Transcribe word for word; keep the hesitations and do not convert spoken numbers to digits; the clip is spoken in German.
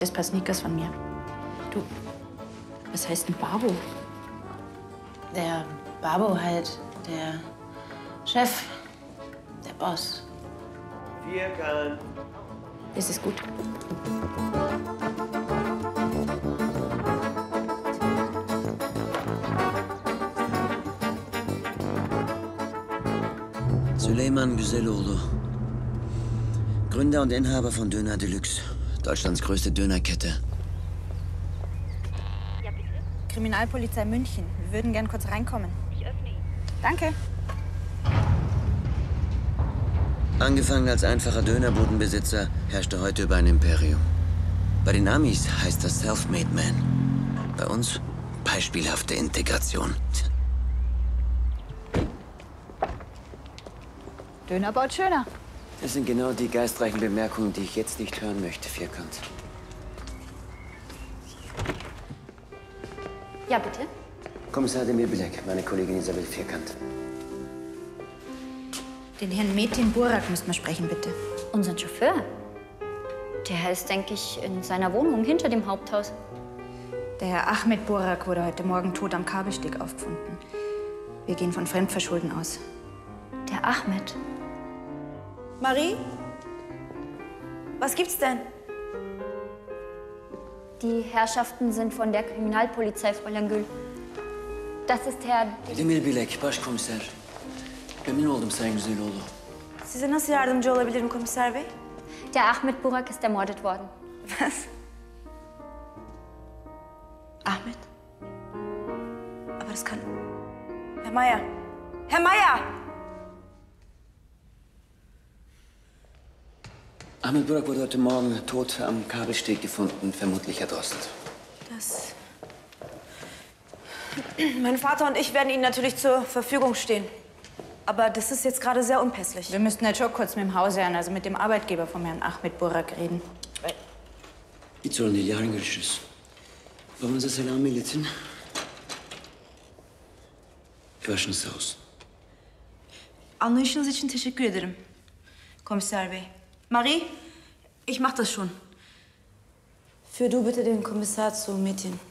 Das paar Sneakers von mir. Du, was heißt denn Babo? Der Babo halt, der Chef, der Boss. Vierkant. Das ist gut. Süleyman Güzeloğlu. Gründer und Inhaber von Döner Deluxe. Deutschlands größte Dönerkette. Kriminalpolizei München. Wir würden gern kurz reinkommen. Ich öffne ihn. Danke. Angefangen als einfacher Dönerbudenbesitzer, herrschte heute über ein Imperium. Bei den Amis heißt das Self-Made Man. Bei uns beispielhafte Integration. Döner baut schöner. Das sind genau die geistreichen Bemerkungen, die ich jetzt nicht hören möchte, Vierkant. Ja, bitte? Kommissar Demir Bilek, meine Kollegin Isabel Vierkant. Den Herrn Metin Burak müssten wir sprechen, bitte. Unseren Chauffeur? Der ist, denke ich, in seiner Wohnung hinter dem Haupthaus. Der Herr Ahmed Burak wurde heute Morgen tot am Kabelsteg aufgefunden. Wir gehen von Fremdverschulden aus. Der Ahmed? Marie? Was gibt's denn? Die Herrschaften sind von der Kriminalpolizei, Fräulein Gül. Das ist Herr... Demir Bilek, başkomiser. Emin oldum Sayın Güzeloğlu. Size nasıl yardımcı olabilirim komiser bey? Der Ahmed Burak ist ermordet worden. Was? Ahmed? Aber das kann... Herr Meier! Herr Meier! Ahmed Burak wurde heute Morgen tot am Kabelsteg gefunden, vermutlich erdrosselt. Das... Mein Vater und ich werden Ihnen natürlich zur Verfügung stehen. Aber das ist jetzt gerade sehr unpässlich. Wir müssten jetzt schon kurz mit dem Hausherrn, also mit dem Arbeitgeber von Herrn Ahmed Burak reden. Hiç sorun değil, yarın görüşürüz. Babanıza selam iletin. Başınız sağ olsun. Anlayışınız için teşekkür ederim, Kommissar Bey. Marie, ich mach das schon. Führ du bitte den Kommissar zu Metin.